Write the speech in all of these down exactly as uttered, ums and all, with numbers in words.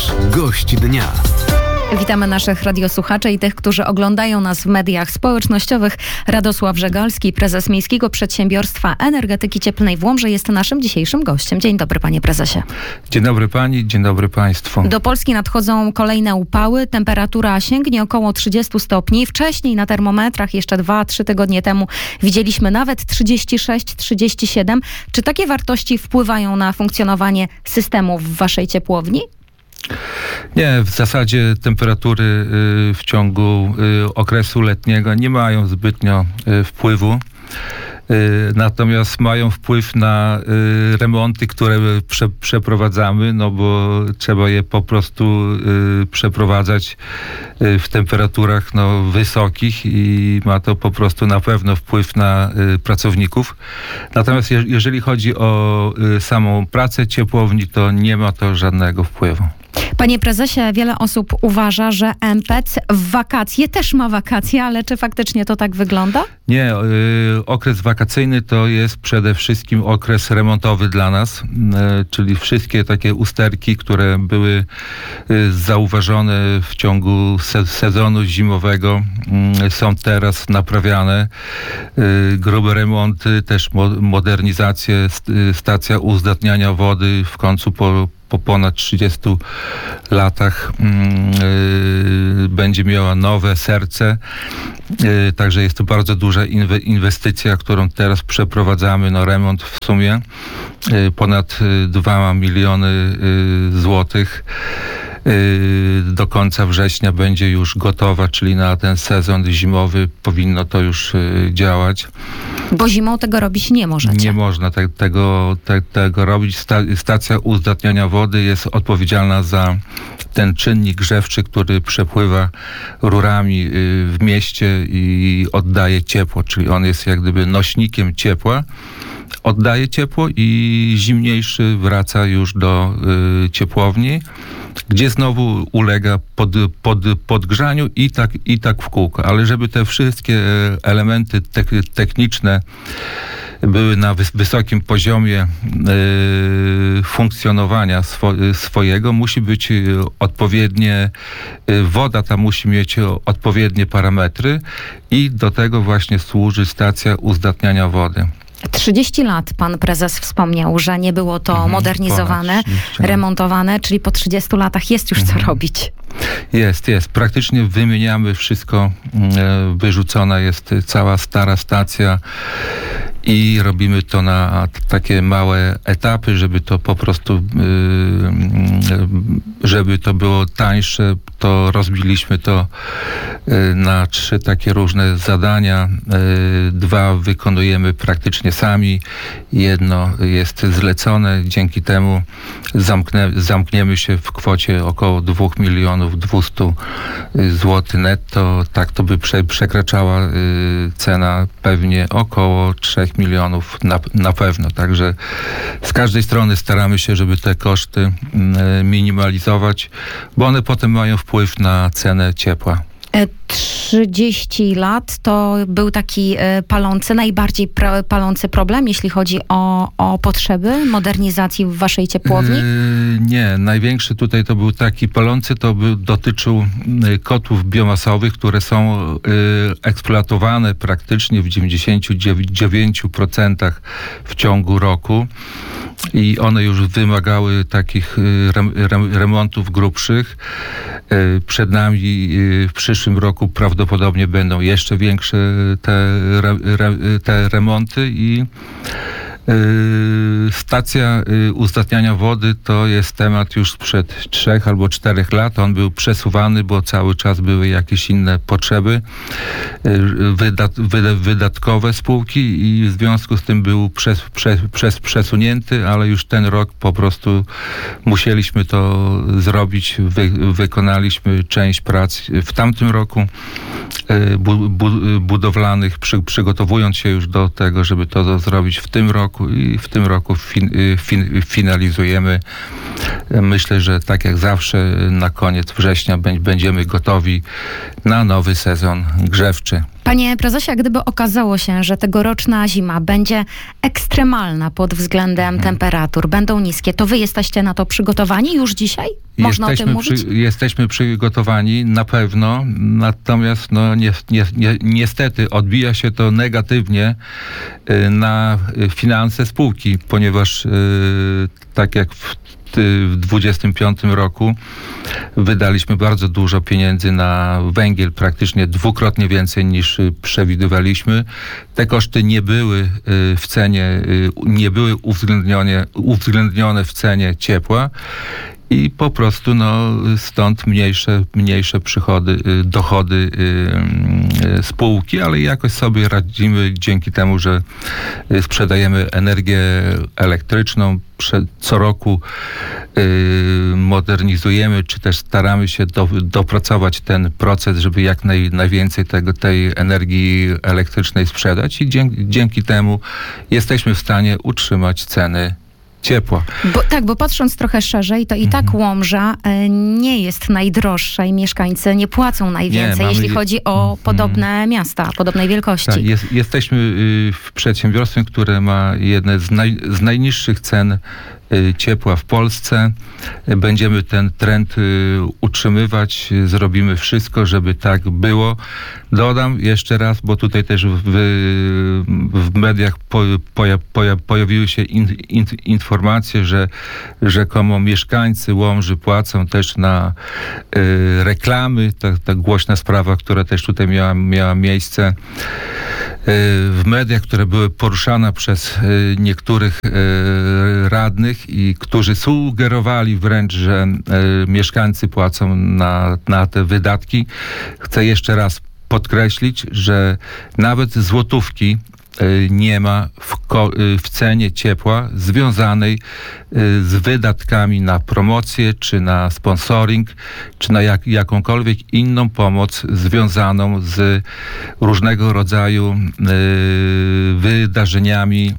Nasz gość dnia. Witamy naszych radiosłuchaczy i tych, którzy oglądają nas w mediach społecznościowych. Radosław Żegalski, prezes Miejskiego Przedsiębiorstwa Energetyki Cieplnej w Łomży, jest naszym dzisiejszym gościem. Dzień dobry, panie prezesie. Dzień dobry pani, dzień dobry państwu. Do Polski nadchodzą kolejne upały. Temperatura sięgnie około trzydziestu stopni. Wcześniej na termometrach, jeszcze dwa, trzy tygodnie temu, widzieliśmy nawet trzydzieści sześć, trzydzieści siedem. Czy takie wartości wpływają na funkcjonowanie systemu w waszej ciepłowni? Nie, w zasadzie temperatury y, w ciągu y, okresu letniego nie mają zbytnio y, wpływu. Y, natomiast mają wpływ na y, remonty, które prze, przeprowadzamy, no bo trzeba je po prostu y, przeprowadzać y, w temperaturach no, wysokich i ma to po prostu na pewno wpływ na y, pracowników. Natomiast je, jeżeli chodzi o y, samą pracę ciepłowni, to nie ma to żadnego wpływu. Panie prezesie, wiele osób uważa, że M P C w wakacje też ma wakacje, ale czy faktycznie to tak wygląda? Nie, y, okres wakacyjny to jest przede wszystkim okres remontowy dla nas, y, czyli wszystkie takie usterki, które były y, zauważone w ciągu se, sezonu zimowego y, są teraz naprawiane. Y, grube remonty, też mo, modernizacje, st, stacja uzdatniania wody w końcu po po ponad trzydziestu latach yy, będzie miała nowe serce. Yy, także jest to bardzo duża inwe, inwestycja, którą teraz przeprowadzamy. No, remont w sumie yy, ponad dwa miliony yy, złotych. Yy, do końca września będzie już gotowa, czyli na ten sezon zimowy powinno to już yy, działać. Bo zimą tego robić nie możecie. Nie można te, tego, te, tego robić. Sta, stacja uzdatniania wody jest odpowiedzialna za ten czynnik grzewczy, który przepływa rurami yy, w mieście i oddaje ciepło, czyli on jest jak gdyby nośnikiem ciepła. Oddaje ciepło i zimniejszy wraca już do y, ciepłowni, gdzie znowu ulega pod, pod, podgrzaniu i tak, i tak w kółko. Ale żeby te wszystkie elementy te, techniczne były na wys- wysokim poziomie y, funkcjonowania swo- swojego, musi być y, odpowiednie, y, woda ta musi mieć odpowiednie parametry i do tego właśnie służy stacja uzdatniania wody. trzydzieści lat pan prezes wspomniał, że nie było to mhm, modernizowane, remontowane, czyli po trzydziestu latach jest już mhm. co robić. Jest, jest. Praktycznie wymieniamy wszystko. Wyrzucona jest cała stara stacja i robimy to na takie małe etapy, żeby to po prostu, żeby to było tańsze, to rozbiliśmy to na trzy takie różne zadania. Dwa wykonujemy praktycznie sami. Jedno jest zlecone. Dzięki temu zamknę, zamkniemy się w kwocie około dwóch milionów dwieście złotych netto. Tak to by prze, przekraczała cena pewnie około trzech milionów na, na pewno. Także z każdej strony staramy się, żeby te koszty minimalizować, bo one potem mają wpływ na cenę ciepła. trzydzieści lat to był taki palący, najbardziej pra- palący problem, jeśli chodzi o, o potrzeby modernizacji w waszej ciepłowni? Yy, nie, największy tutaj to był taki palący, to był, dotyczył kotłów biomasowych, które są yy, eksploatowane praktycznie w dziewięćdziesięciu dziewięciu procentach w ciągu roku. I one już wymagały takich rem, rem, remontów grubszych. Przed nami w przyszłym roku prawdopodobnie będą jeszcze większe te, re, te remonty i stacja uzdatniania wody to jest temat już sprzed trzech albo czterech lat. On był przesuwany, bo cały czas były jakieś inne potrzeby wydat, wyda, wydatkowe spółki i w związku z tym był przez, przez, przez przesunięty, ale już ten rok po prostu musieliśmy to zrobić. Wy, wykonaliśmy część prac w tamtym roku bu, bu, budowlanych, przy, przygotowując się już do tego, żeby to zrobić w tym roku i w tym roku fin, fin, finalizujemy. Myślę, że tak jak zawsze na koniec września będziemy gotowi na nowy sezon grzewczy. Panie prezesie, gdyby okazało się, że tegoroczna zima będzie ekstremalna pod względem Mhm. temperatur, będą niskie, to wy jesteście na to przygotowani już dzisiaj? Można jesteśmy, o tym mówić? Przy, jesteśmy przygotowani na pewno, natomiast no, nie, nie, nie, niestety odbija się to negatywnie y, na finanse spółki, ponieważ y, tak jak w w dwudziestym piątym roku wydaliśmy bardzo dużo pieniędzy na węgiel, praktycznie dwukrotnie więcej niż przewidywaliśmy. Te koszty nie były w cenie, nie były uwzględnione, uwzględnione w cenie ciepła. I po prostu no, stąd mniejsze, mniejsze przychody, dochody spółki, ale jakoś sobie radzimy dzięki temu, że sprzedajemy energię elektryczną. Co roku modernizujemy, czy też staramy się do, dopracować ten proces, żeby jak naj, najwięcej tego, tej energii elektrycznej sprzedać i dzięki, dzięki temu jesteśmy w stanie utrzymać ceny ciepła. Bo, tak, bo patrząc trochę szerzej, to i Mhm. tak Łomża y, nie jest najdroższa i mieszkańcy nie płacą najwięcej, Nie, mamy- jeśli chodzi o Mhm. podobne miasta, podobnej wielkości. Tak, jest, jesteśmy y, w przedsiębiorstwie, które ma jedne z, naj, z najniższych cen y, ciepła w Polsce. Y, Będziemy ten trend y, utrzymywać. Y, Zrobimy wszystko, żeby tak było. Dodam jeszcze raz, bo tutaj też w, w mediach po, poja, poja, pojawiły się in, in, informacje, że rzekomo mieszkańcy Łomży płacą też na y, reklamy. Ta, ta głośna sprawa, która też tutaj miała, miała miejsce y, w mediach, które były poruszane przez y, niektórych y, radnych i którzy sugerowali wręcz, że y, mieszkańcy płacą na, na te wydatki. Chcę jeszcze raz podkreślić, że nawet złotówki y, nie ma w, ko- y, w cenie ciepła związanej y, z wydatkami na promocję, czy na sponsoring, czy na jak, jakąkolwiek inną pomoc związaną z różnego rodzaju y, wydarzeniami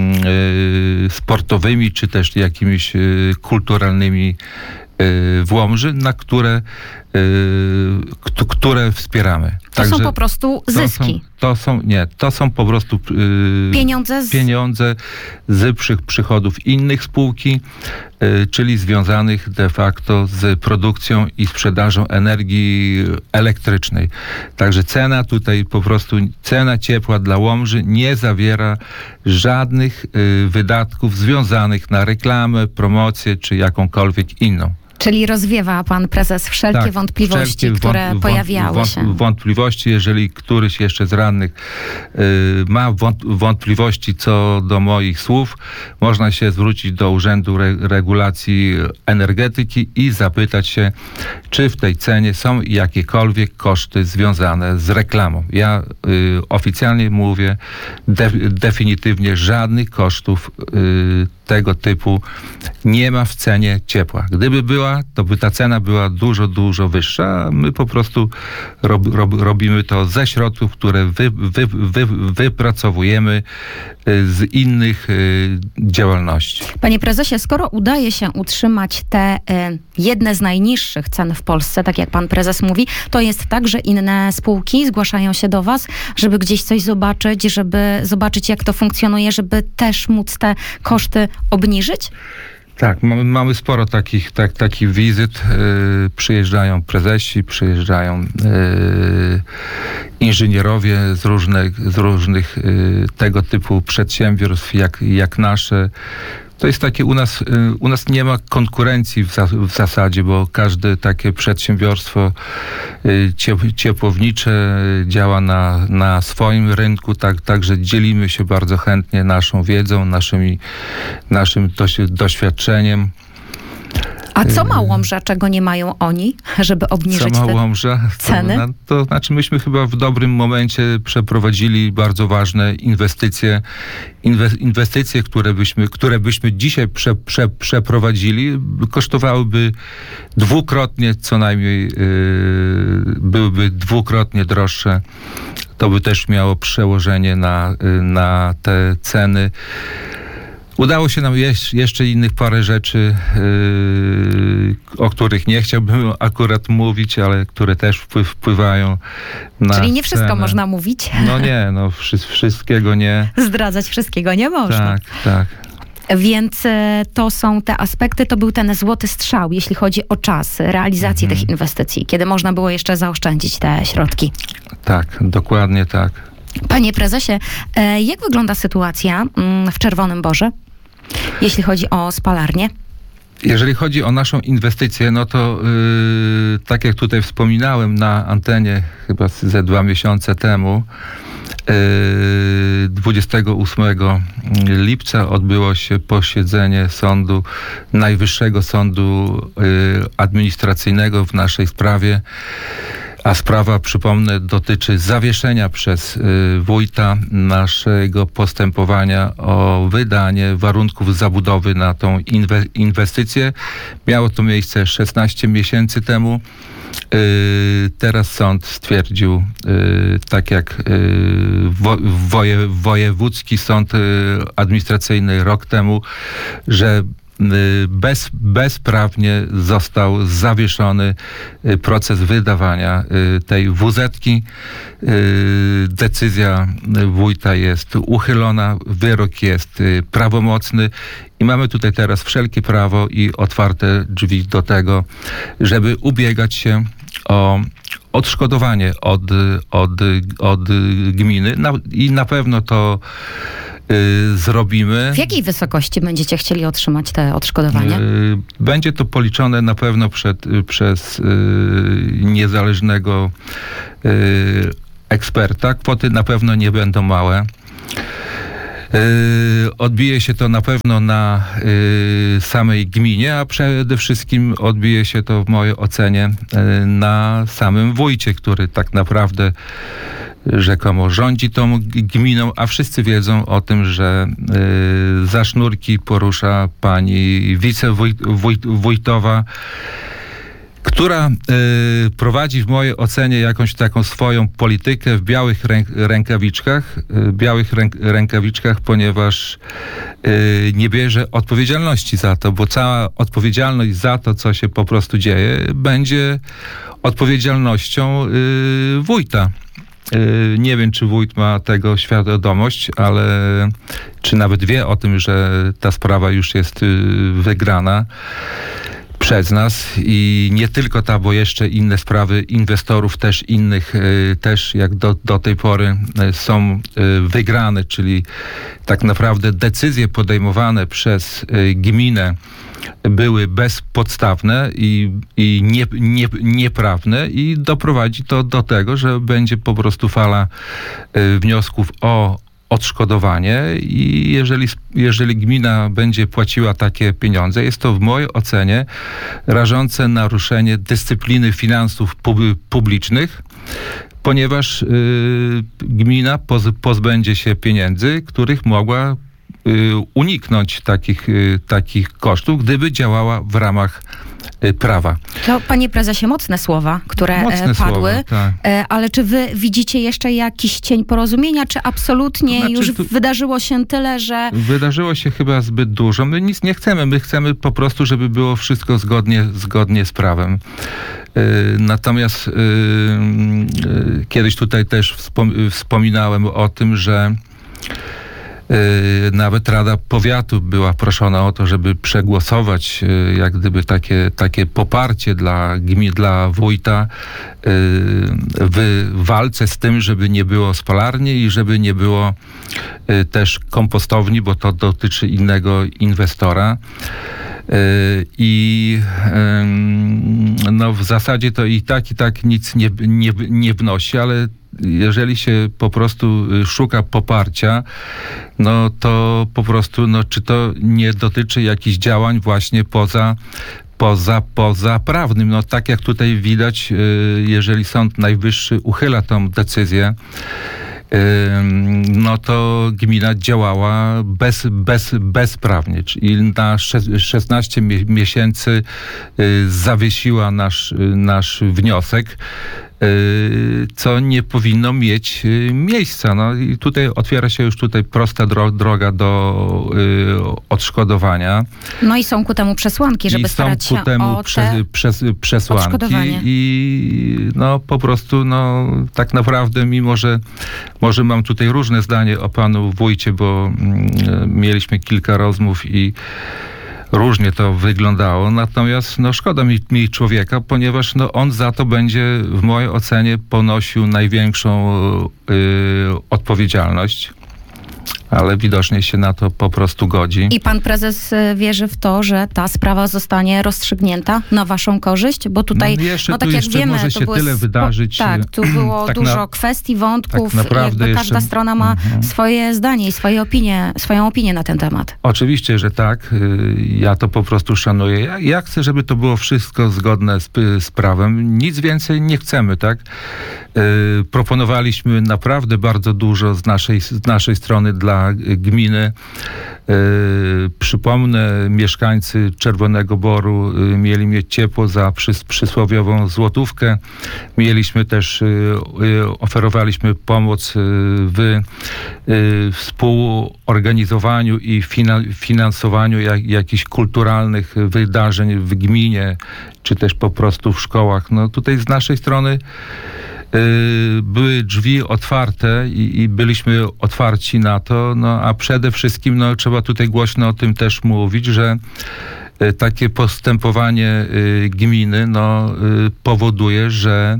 y, sportowymi, czy też jakimiś y, kulturalnymi y, w Łomży, na które, y, k- które wspieramy. To są po prostu zyski. To są, to są, nie, to są po prostu y, Pieniądze z... pieniądze z przy, przychodów innych spółki, y, czyli związanych de facto z produkcją i sprzedażą energii elektrycznej. Także cena tutaj po prostu, cena ciepła dla Łomży nie zawiera żadnych y, wydatków związanych na reklamę, promocję czy jakąkolwiek inną. Czyli rozwiewa pan prezes wszelkie Tak, wątpliwości, wszelkie które wąt- pojawiały wąt- się. Wątpliwości, jeżeli któryś jeszcze z radnych y, ma wąt- wątpliwości co do moich słów, można się zwrócić do Urzędu Re- Regulacji Energetyki i zapytać się, czy w tej cenie są jakiekolwiek koszty związane z reklamą. Ja y, oficjalnie mówię de- definitywnie żadnych kosztów y, tego typu nie ma w cenie ciepła. Gdyby była, to by ta cena była dużo, dużo wyższa, a my po prostu rob, rob, robimy to ze środków, które wy, wy, wy, wypracowujemy y, z innych y, działalności. Panie prezesie, skoro udaje się utrzymać te y, jedne z najniższych cen w Polsce, tak jak pan prezes mówi, to jest tak, że inne spółki zgłaszają się do was, żeby gdzieś coś zobaczyć, żeby zobaczyć, jak to funkcjonuje, żeby też móc te koszty obniżyć? Tak, mamy, mamy sporo takich, tak, takich wizyt. Yy, przyjeżdżają prezesi, przyjeżdżają yy, inżynierowie z różnych, z różnych yy, tego typu przedsiębiorstw jak, jak nasze. To jest takie, u nas, y, u nas nie ma konkurencji w, za, w zasadzie, bo każde takie przedsiębiorstwo y, ciep- ciepłownicze działa na, na swoim rynku, tak, także dzielimy się bardzo chętnie naszą wiedzą, naszymi, naszym doś- doświadczeniem. A co ma Łomża, czego nie mają oni, żeby obniżyć Co ma te Łomża? ceny? To, to znaczy myśmy chyba w dobrym momencie przeprowadzili bardzo ważne inwestycje, inwe- inwestycje, które byśmy, które byśmy dzisiaj prze, prze, przeprowadzili, kosztowałyby dwukrotnie, co najmniej yy, byłyby dwukrotnie droższe. To by też miało przełożenie na, yy, na te ceny. Udało się nam jeść, jeszcze innych parę rzeczy, yy, o których nie chciałbym akurat mówić, ale które też wpływ, wpływają na Czyli nie wszystko cenę. można mówić. No nie, no wszy, wszystkiego nie. Zdradzać wszystkiego nie można. Tak, tak. Więc e, to są te aspekty, to był ten złoty strzał, jeśli chodzi o czas realizacji Mhm. tych inwestycji, kiedy można było jeszcze zaoszczędzić te środki. Tak, dokładnie tak. Panie prezesie, e, jak wygląda sytuacja mm, w Czerwonym Borze, jeśli chodzi o spalarnię? Jeżeli chodzi o naszą inwestycję, no to yy, tak jak tutaj wspominałem na antenie chyba ze dwa miesiące temu, yy, dwudziestego ósmego lipca odbyło się posiedzenie sądu, Najwyższego Sądu yy, Administracyjnego w naszej sprawie. A sprawa, przypomnę, dotyczy zawieszenia przez y, wójta naszego postępowania o wydanie warunków zabudowy na tą inwe- inwestycję. Miało to miejsce szesnaście miesięcy temu. Y, teraz sąd stwierdził, y, tak jak y, wo- woje- wojewódzki sąd y, administracyjny rok temu, że Bez, bezprawnie został zawieszony proces wydawania tej wuzetki. Decyzja wójta jest uchylona, wyrok jest prawomocny i mamy tutaj teraz wszelkie prawo i otwarte drzwi do tego, żeby ubiegać się o odszkodowanie od, od, od gminy na, i na pewno to y, zrobimy. W jakiej wysokości będziecie chcieli otrzymać te odszkodowania? Y, będzie to policzone na pewno przed, przez y, niezależnego y, eksperta. Kwoty na pewno nie będą małe. Yy, odbije się to na pewno na yy, samej gminie, a przede wszystkim odbije się to w mojej ocenie yy, na samym wójcie, który tak naprawdę rzekomo rządzi tą gminą, a wszyscy wiedzą o tym, że yy, za sznurki porusza pani wicewójtowa, która y, prowadzi w mojej ocenie jakąś taką swoją politykę w białych ręk, rękawiczkach, y, białych ręk, rękawiczkach, ponieważ y, nie bierze odpowiedzialności za to, bo cała odpowiedzialność za to, co się po prostu dzieje, będzie odpowiedzialnością y, wójta. Y, nie wiem, czy wójt ma tego świadomość, ale czy nawet wie o tym, że ta sprawa już jest y, wygrana przez nas i nie tylko ta, bo jeszcze inne sprawy inwestorów też innych, y, też jak do, do tej pory y, są y, wygrane, czyli tak naprawdę decyzje podejmowane przez y, gminę były bezpodstawne i, i nie, nie, nieprawne i doprowadzi to do tego, że będzie po prostu fala y, wniosków o odszkodowanie i jeżeli, jeżeli gmina będzie płaciła takie pieniądze, jest to w mojej ocenie rażące naruszenie dyscypliny finansów pub- publicznych, ponieważ y, gmina poz, pozbędzie się pieniędzy, których mogła y, uniknąć takich, y, takich kosztów, gdyby działała w ramach prawa. To, panie prezesie, mocne słowa, które Mocne e, padły, słowa, tak. e, ale czy wy widzicie jeszcze jakiś cień porozumienia, czy absolutnie To znaczy, już tu- wydarzyło się tyle, że... Wydarzyło się chyba zbyt dużo. My nic nie chcemy. My chcemy po prostu, żeby było wszystko zgodnie, zgodnie z prawem. Yy, natomiast yy, yy, kiedyś tutaj też wspom- wspominałem o tym, że Yy, nawet Rada Powiatu była proszona o to, żeby przegłosować yy, jak gdyby takie, takie poparcie dla gmin, dla wójta yy, w walce z tym, żeby nie było spalarni i żeby nie było yy, też kompostowni, bo to dotyczy innego inwestora. Yy, I yy, no w zasadzie to i tak, i tak nic nie, nie, nie wnosi, ale jeżeli się po prostu szuka poparcia, no to po prostu, no czy to nie dotyczy jakichś działań właśnie poza Poza, poza prawnym. No tak jak tutaj widać, jeżeli Sąd Najwyższy uchyla tą decyzję, no to gmina działała bez, bez, bezprawnie, czyli na szesnaście miesięcy zawiesiła nasz, nasz wniosek. co nie powinno mieć miejsca. No i tutaj otwiera się już tutaj prosta dro- droga do odszkodowania. No i są ku temu przesłanki, żeby I starać są się ku temu o prze, te przes, przesłanki odszkodowanie. i no po prostu no tak naprawdę, mimo że może mam tutaj różne zdanie o panu wójcie, bo mm, mieliśmy kilka rozmów i różnie to wyglądało, natomiast no szkoda mi, mi człowieka, ponieważ no on za to będzie w mojej ocenie ponosił największą y, odpowiedzialność. Ale widocznie się na to po prostu godzi. I pan prezes y, wierzy w to, że ta sprawa zostanie rozstrzygnięta na waszą korzyść? Bo tutaj, no, jeszcze, no tak tu jak jeszcze wiemy, może to się były tyle spo- wydarzyć. Tak, tu było tak dużo na, kwestii, wątków. tak naprawdę jakby każda jeszcze, strona ma mhm. swoje zdanie i swoje opinie, swoją opinię na ten temat. Oczywiście, że tak. Ja to po prostu szanuję. Ja, ja chcę, żeby to było wszystko zgodne z, z prawem. Nic więcej nie chcemy, tak? Yy, proponowaliśmy naprawdę bardzo dużo z naszej, z naszej strony dla gminy. Yy, przypomnę, mieszkańcy Czerwonego Boru yy, mieli mieć ciepło za przys, przysłowiową złotówkę. Mieliśmy też, yy, yy, oferowaliśmy pomoc yy, w yy, współorganizowaniu i fina, finansowaniu jak, jakichś kulturalnych wydarzeń w gminie, czy też po prostu w szkołach. No tutaj z naszej strony były drzwi otwarte i, i byliśmy otwarci na to, no a przede wszystkim no, trzeba tutaj głośno o tym też mówić, że takie postępowanie gminy no, powoduje, że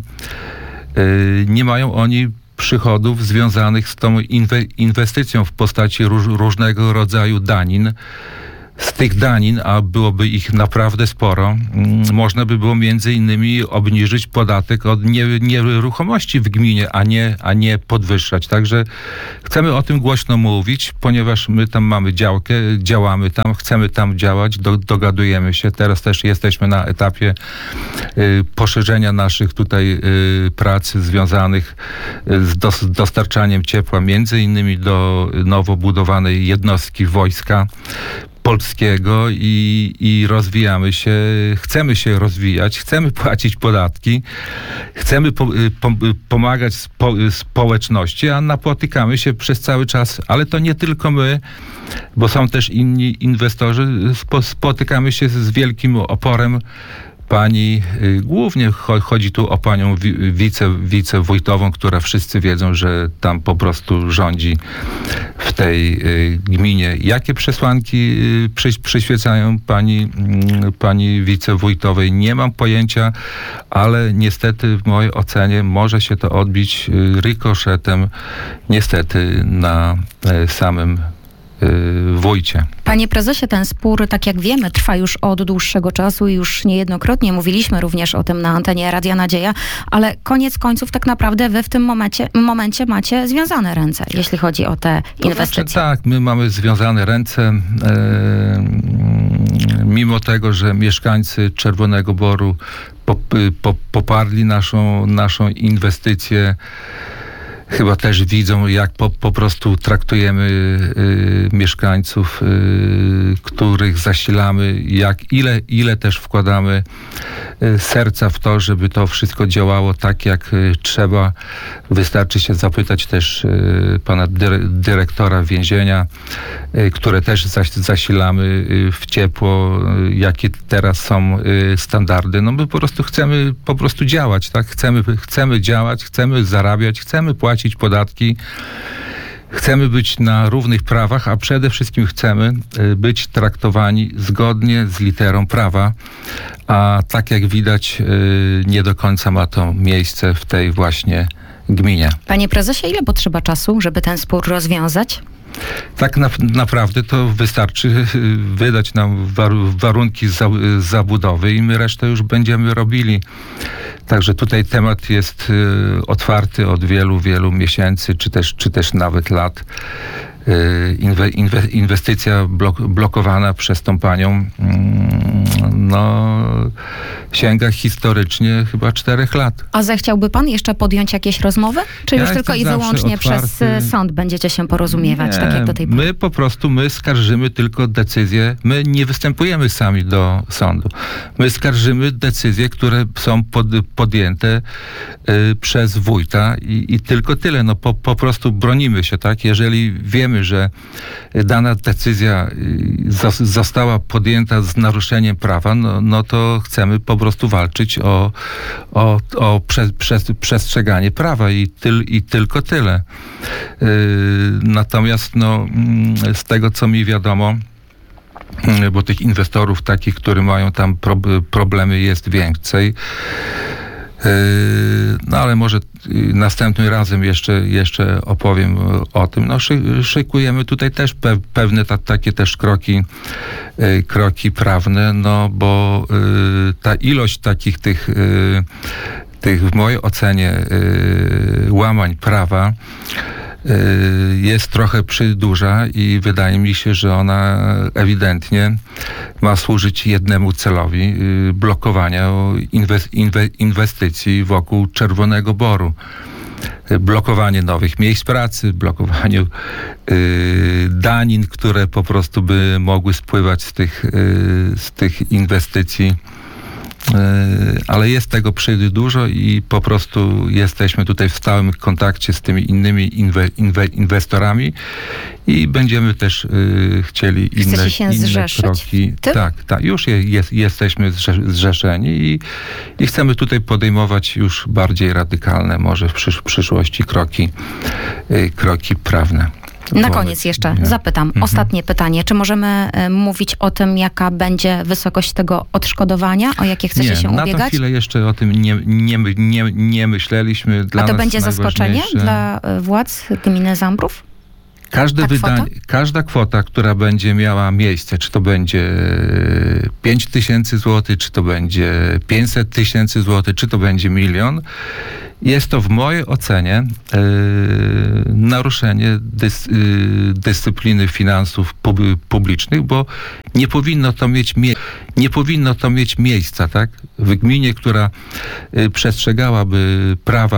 nie mają oni przychodów związanych z tą inwe- inwestycją w postaci róż, różnego rodzaju danin. Z tych danin, a byłoby ich naprawdę sporo, można by było między innymi obniżyć podatek od nie, nieruchomości w gminie, a nie, a nie podwyższać. Także chcemy o tym głośno mówić, ponieważ my tam mamy działkę, działamy tam, chcemy tam działać, do, dogadujemy się. Teraz też jesteśmy na etapie y, poszerzenia naszych tutaj y, prac związanych z dos, dostarczaniem ciepła, między innymi do nowo budowanej jednostki wojska polskiego i, i rozwijamy się, chcemy się rozwijać, chcemy płacić podatki, chcemy po, po, pomagać spo, społeczności, a napotykamy się przez cały czas, ale to nie tylko my, bo są też inni inwestorzy, spo, spotykamy się z wielkim oporem pani, y, głównie cho- chodzi tu o panią wi- wice, wicewójtową, która wszyscy wiedzą, że tam po prostu rządzi w tej y, gminie. Jakie przesłanki y, przy, przyświecają pani, y, pani wicewójtowej? Nie mam pojęcia, ale niestety w mojej ocenie może się to odbić y, rykoszetem niestety na y, samym wójcie. Panie prezesie, ten spór, tak jak wiemy, trwa już od dłuższego czasu i już niejednokrotnie mówiliśmy również o tym na antenie Radia Nadzieja, ale koniec końców tak naprawdę wy w tym momencie, momencie macie związane ręce, jeśli chodzi o te To inwestycje. znaczy, tak, my mamy związane ręce. E, mimo tego, że mieszkańcy Czerwonego Boru pop, po, poparli naszą, naszą inwestycję, chyba też widzą, jak po, po prostu traktujemy y, mieszkańców, y, których zasilamy, jak ile, ile też wkładamy y, serca w to, żeby to wszystko działało tak, jak y, trzeba. Wystarczy się zapytać też y, pana dyre, dyrektora więzienia, y, które też zaś, zasilamy y, w ciepło, y, jakie teraz są y, standardy. No my po prostu chcemy po prostu działać, tak? Chcemy, chcemy działać, chcemy zarabiać, chcemy płacić podatki, chcemy być na równych prawach, a przede wszystkim chcemy być traktowani zgodnie z literą prawa, a tak jak widać nie do końca ma to miejsce w tej właśnie gminie. Panie prezesie, ile potrzeba czasu, żeby ten spór rozwiązać? Tak na, naprawdę to wystarczy wydać nam war, warunki za, zabudowy i my resztę już będziemy robili. Także tutaj temat jest y, otwarty od wielu, wielu miesięcy, czy też, czy też nawet lat. Y, inwe, inwe, inwestycja blok, blokowana przez tą panią, y, no sięga historycznie chyba czterech lat. A zechciałby pan jeszcze podjąć jakieś rozmowy? Czy Ja już tylko i jestem zawsze wyłącznie przez otwarty. e, sąd będziecie się porozumiewać, Nie, tak jak do tej pory? My po prostu, my skarżymy tylko decyzje, my nie występujemy sami do sądu. My skarżymy decyzje, które są pod, podjęte y, przez wójta i, i tylko tyle. No po, po prostu bronimy się, tak? Jeżeli wiemy, że dana decyzja y, zos, została podjęta z naruszeniem prawa, no, no to chcemy po prostu walczyć o, o, o prze, przez, przestrzeganie prawa i, tyl, i tylko tyle. Yy, natomiast no, mm, z tego, co mi wiadomo, yy, bo tych inwestorów takich, którzy mają tam pro, problemy, jest więcej. Yy, no ale może yy, następnym razem jeszcze, jeszcze opowiem o tym. No, szy, szykujemy tutaj też pe, pewne ta, takie też kroki, yy, kroki prawne, no bo yy, ta ilość takich tych, yy, tych w mojej ocenie yy, łamań prawa jest trochę przyduża i wydaje mi się, że ona ewidentnie ma służyć jednemu celowi, blokowania inwestycji wokół Czerwonego Boru. Blokowanie nowych miejsc pracy, blokowaniu danin, które po prostu by mogły spływać z tych, z tych inwestycji. Ale jest tego przyjdzie dużo i po prostu jesteśmy tutaj w stałym kontakcie z tymi innymi inwe, inwe, inwestorami i będziemy też y, chcieli inne, się inne zrzeszyć kroki. Tak, tak, już je, jest, jesteśmy zrze, zrzeszeni i, i chcemy tutaj podejmować już bardziej radykalne może w, przysz, w przyszłości kroki, y, kroki prawne. Na koniec jeszcze nie. zapytam, Mhm. ostatnie pytanie. Czy możemy y, mówić o tym, jaka będzie wysokość tego odszkodowania, o jakie chcecie nie, się na ubiegać? tę chwilę jeszcze o tym nie, nie, nie, nie myśleliśmy. Dla A to nas będzie zaskoczenie najważniejsze- dla y, władz gminy Zambrów? Każde Ta wydanie, kwota? każda kwota, która będzie miała miejsce, czy to będzie pięć tysięcy złotych, czy to będzie pięćset tysięcy złotych, czy to będzie milion, jest to w mojej ocenie e, naruszenie dys, e, dyscypliny finansów pub, publicznych, bo nie powinno to mieć mie- nie powinno to mieć miejsca, tak? W gminie, która e, przestrzegałaby prawa